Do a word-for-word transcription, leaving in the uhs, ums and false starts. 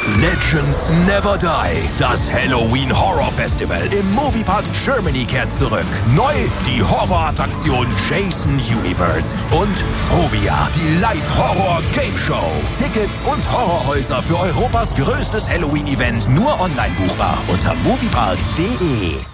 Legends Never Die. Das Halloween Horror Festival im Moviepark Germany kehrt zurück. Neu die Horrorattraktion Jason Universe und Phobia, die Live-Horror-Game-Show. Tickets und Horrorhäuser für Europas größtes Halloween-Event nur online buchbar unter moviepark punkt de.